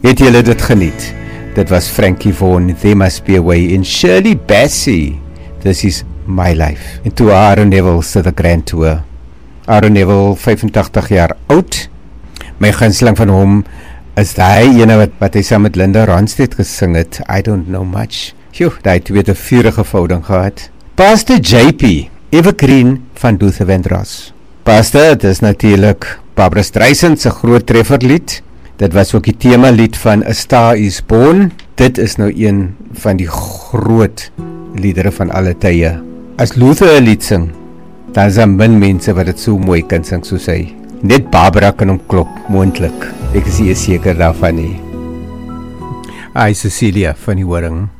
Het julle dit geniet? Dit was Frankie Vaughan, There Must Be a Way, en Shirley Bassey, This Is My Life. En toe Aaron Neville se The Grand Tour. Aaron Neville, 85 jaar oud. My gunsteling van hom is die ene wat hy saam met Linda Ronstadt gesing het, I Don't Know Much. Joh, die het weer 'n vurige verhouding gehad. Pastor JP, Evergreen van Luther Vandross. Pastor, het is natuurlijk Barbra Streisand se groot trefferlied. Dit was ook die themalied van A Star Is Born. Dit is nou een van die groot liedere van alle tye. As Luther 'n lied sing, dan is daar min mense wat dit so mooi kan sing soos hy. Net Barbara kan hom klop, moontlik. Ek is nie seker daarvan nie. Cecilia van die Horing.